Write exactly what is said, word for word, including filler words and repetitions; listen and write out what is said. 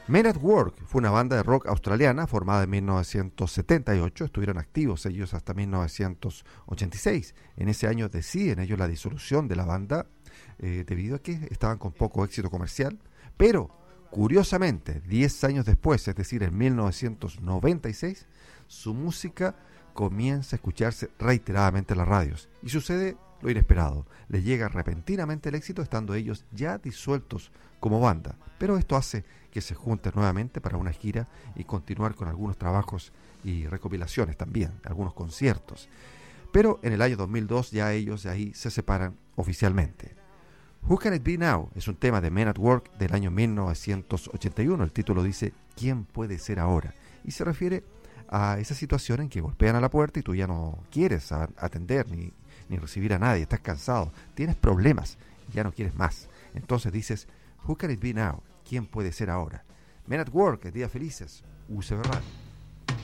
Men at Work fue una banda de rock australiana formada en mil novecientos setenta y ocho. Estuvieron activos ellos hasta mil novecientos ochenta y seis. En ese año deciden ellos la disolución de la banda eh, debido a que estaban con poco éxito comercial. Pero, curiosamente, diez años después, es decir, en mil novecientos noventa y seis, su música comienza a escucharse reiteradamente en las radios. Y sucede lo inesperado. Les llega repentinamente el éxito estando ellos ya disueltos como banda. Pero esto hace que se junten nuevamente para una gira y continuar con algunos trabajos y recopilaciones también, algunos conciertos. Pero en el año dos mil dos ya ellos de ahí se separan oficialmente. Who Can It Be Now es un tema de Men at Work del año mil novecientos ochenta y uno. El título dice ¿Quién puede ser ahora? Y se refiere a esa situación en que golpean a la puerta y tú ya no quieres atender ni, ni recibir a nadie, estás cansado, tienes problemas, ya no quieres más. Entonces dices, Who Can It Be Now? ¿Quién puede ser ahora? Men at Work, Días Felices, U C B Radio.